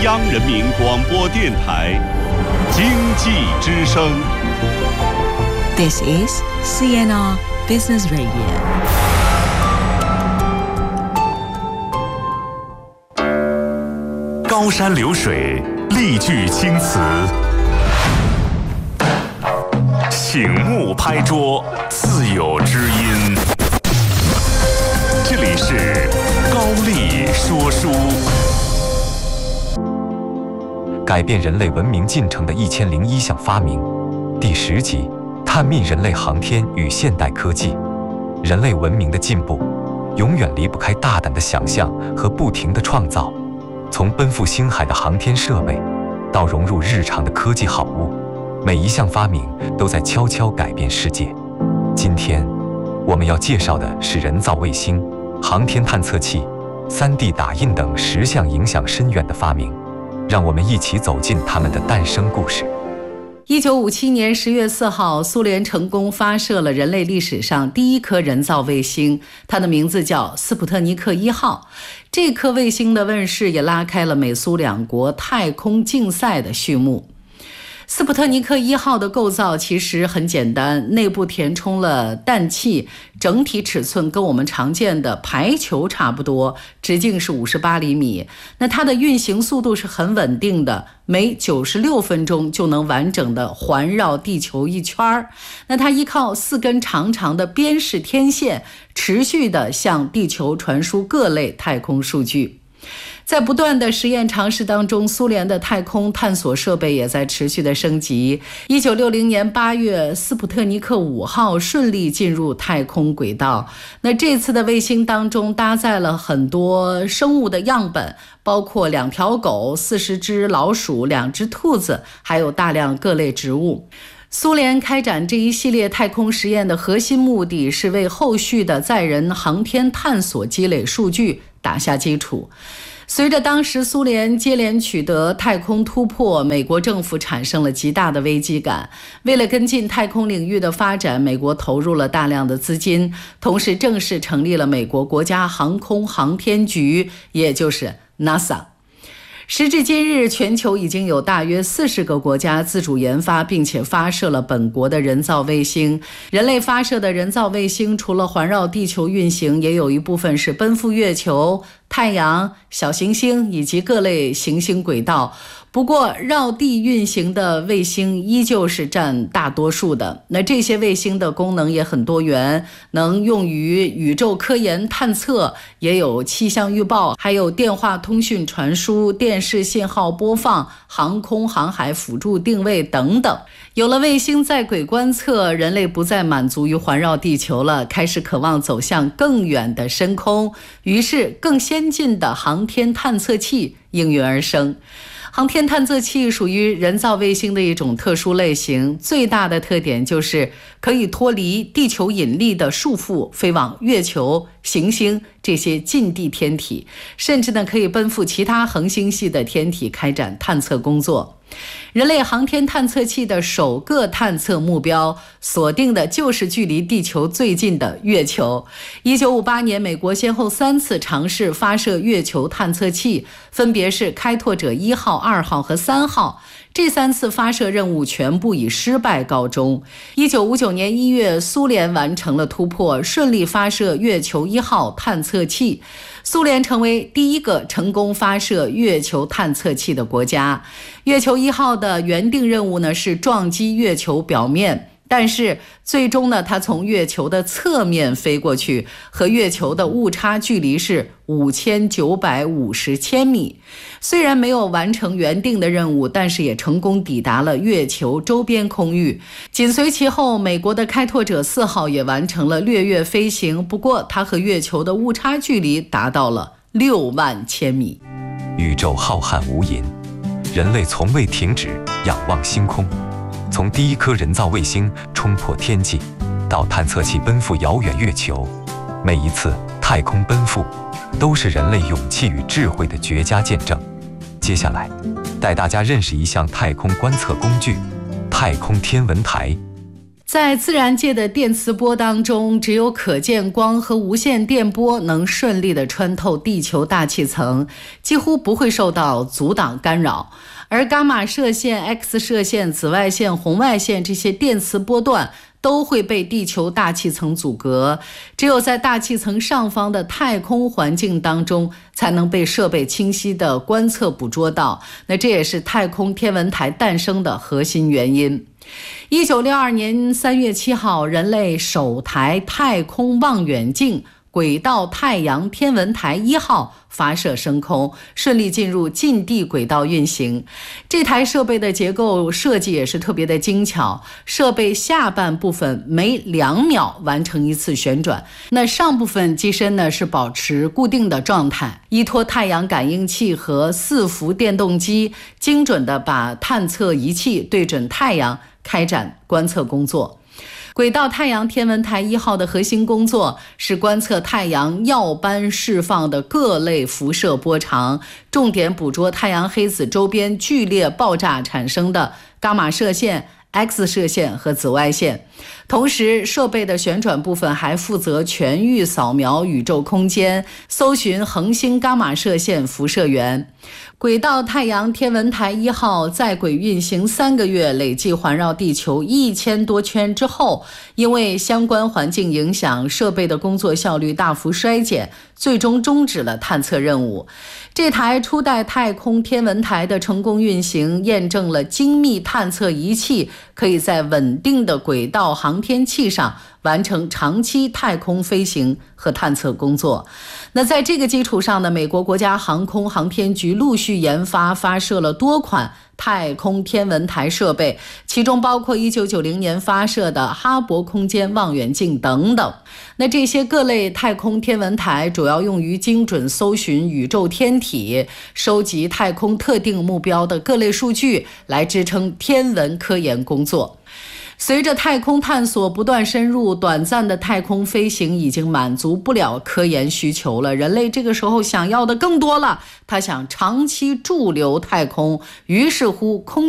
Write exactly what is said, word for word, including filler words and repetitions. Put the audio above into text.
央人民广播电台经济之声。 This is C N R Business Radio。 高山流水，丽句青词，醒目拍桌，自有知音。这里是高丽说书。改变人类文明进程的一千零一项发明，第十集：探秘人类航天与现代科技。人类文明的进步，永远离不开大胆的想象和不停的创造。从奔赴星海的航天设备，到融入日常的科技好物，每一项发明都在悄悄改变世界。今天，我们要介绍的是人造卫星、航天探测器、三 D 打印等十项影响深远的发明。让我们一起走进它们的诞生故事。 一九五七年十月四号，苏联成功发射了人类历史上第一颗人造卫星，它的名字叫斯普特尼克一号。这颗卫星的问世也拉开了美苏两国太空竞赛的序幕。斯普特尼克一号的构造其实很简单，内部填充了氮气，整体尺寸跟我们常见的排球差不多，直径是五十八厘米。那它的运行速度是很稳定的，每九十六分钟就能完整的环绕地球一圈。那它依靠四根长长的边式天线，持续的向地球传输各类太空数据。在不断的实验尝试当中，苏联的太空探索设备也在持续的升级。一九六零年八月，斯普特尼克五号顺利进入太空轨道。那这次的卫星当中搭载了很多生物的样本，包括两条狗、四十只老鼠、两只兔子，还有大量各类植物。苏联开展这一系列太空实验的核心目的是为后续的载人航天探索积累数据，打下基础。随着当时苏联接连取得太空突破，美国政府产生了极大的危机感。为了跟进太空领域的发展，美国投入了大量的资金，同时正式成立了美国国家航空航天局，也就是 NASA。时至今日，全球已经有大约四十个国家自主研发并且发射了本国的人造卫星。人类发射的人造卫星除了环绕地球运行，也有一部分是奔赴月球、太阳、小行星以及各类行星轨道。不过绕地运行的卫星依旧是占大多数的。那这些卫星的功能也很多元，能用于宇宙科研探测，也有气象预报，还有电话通讯传输、电视信号播放、航空航海辅助定位等等。有了卫星在轨观测，人类不再满足于环绕地球了，开始渴望走向更远的深空，于是更先进的航天探测器应运而生。航天探测器属于人造卫星的一种特殊类型，最大的特点就是可以脱离地球引力的束缚，飞往月球、行星这些近地天体，甚至呢可以奔赴其他恒星系的天体开展探测工作。人类航天探测器的首个探测目标锁定的就是距离地球最近的月球。一九五八年，美国先后三次尝试发射月球探测器，分别是开拓者一号、二号和三号。这三次发射任务全部以失败告终。一九五九年一月，苏联完成了突破，顺利发射月球一号探测器。苏联成为第一个成功发射月球探测器的国家。月球一号的原定任务呢是撞击月球表面，但是最终呢，它从月球的侧面飞过去，和月球的误差距离是五千九百五十千米。虽然没有完成原定的任务，但是也成功抵达了月球周边空域。紧随其后，美国的开拓者四号也完成了掠月飞行，不过它和月球的误差距离达到了六万千米。 宇宙浩瀚无垠，人类从未停止仰望星空。从第一颗人造卫星冲破天际，到探测器奔赴遥远月球，每一次太空奔赴都是人类勇气与智慧的绝佳见证。接下来带大家认识一项太空观测工具——太空天文台。 在自然界的电磁波当中，只有可见光和无线电波能顺利地穿透地球大气层，几乎不会受到阻挡干扰。而伽马射线、X 射线、紫外线、红外线这些电磁波段都会被地球大气层阻隔，只有在大气层上方的太空环境当中，才能被设备清晰地观测捕捉到。那这也是太空天文台诞生的核心原因。一九六二年三月七号，人类首台太空望远镜轨道太阳天文台一号发射升空，顺利进入近地轨道运行。这台设备的结构设计也是特别的精巧，设备下半部分每两秒完成一次旋转，那上部分机身呢是保持固定的状态，依托太阳感应器和四伏电动机，精准地把探测仪器对准太阳，开展观测工作。轨道太阳天文台一号的核心工作是观测太阳耀斑释放的各类辐射波长，重点捕捉太阳黑子周边剧烈爆炸产生的伽马射线、X 射线和紫外线。同时，设备的旋转部分还负责全域扫描宇宙空间，搜寻恒星伽马射线辐射源。轨道太阳天文台一号在轨运行三个月，累计环绕地球一千多圈之后，因为相关环境影响，设备的工作效率大幅衰减，最终终止了探测任务。这台初代太空天文台的成功运行，验证了精密探测仪器可以在稳定的轨道航天器上完成长期太空飞行和探测工作。那在这个基础上呢，美国国家航空航天局陆续研发发射了多款太空天文台设备，其中包括一九九零年发射的哈勃空间望远镜等等。那这些各类太空天文台主要用于精准搜寻宇宙天体，收集太空特定目标的各类数据，来支撑天文科研工作。随着太空探索不断深入，短暂的太空飞行已经满足不了科研需求了。人类这个时候想要的更多了，他想长期驻留太空，于是乎空